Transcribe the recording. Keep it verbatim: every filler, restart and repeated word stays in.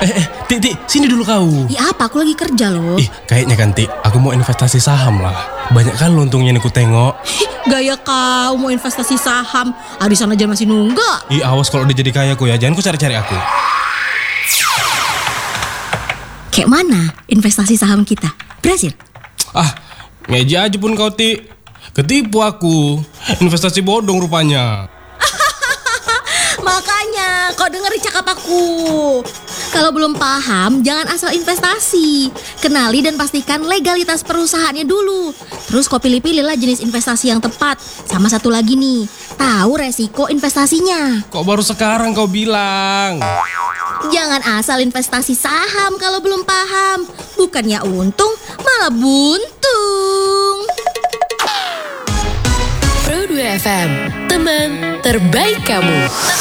Eh, eh, Ti, Ti, sini dulu kau. Ih apa, aku lagi kerja loh. Ih, kayaknya kan Ti, aku mau investasi saham lah. Banyak kan untungnya nih ku tengok. Gaya kau mau investasi saham. Arisan aja masih nunggak. Ih, awas kalau dia jadi kaya ku ya, jangan ku cari-cari aku. Kayak mana investasi saham kita? Berhasil? Ah, ngeja aja pun kau Ti. Ketipu aku. Investasi bodong rupanya. Makanya kau dengerin cakap aku. Kalau belum paham, jangan asal investasi. Kenali dan pastikan legalitas perusahaannya dulu. Terus kau pilih-pilihlah jenis investasi yang tepat. Sama satu lagi nih, tahu resiko investasinya. Kok baru sekarang kau bilang? Jangan asal investasi saham kalau belum paham. Bukannya untung, malah buntung. Pro dua F M, teman terbaik kamu.